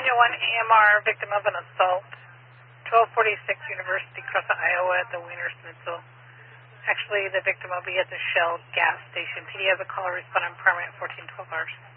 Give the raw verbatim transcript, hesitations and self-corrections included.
California one A M R, victim of an assault. twelve forty-six University Cross, Iowa at the Wiener Schnitzel. Actually, the victim will be at the Shell gas station. P D has a call, respond on permit fourteen twelve hours.